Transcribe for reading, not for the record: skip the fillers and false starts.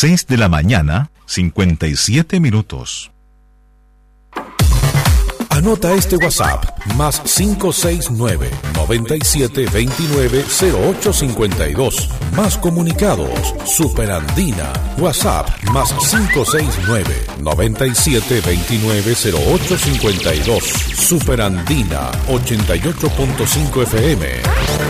6 de la mañana, 57 minutos. Anota este WhatsApp, más 569-9729-0852. Más comunicados, Superandina. WhatsApp, más 569-9729-0852. Superandina, 88.5 FM.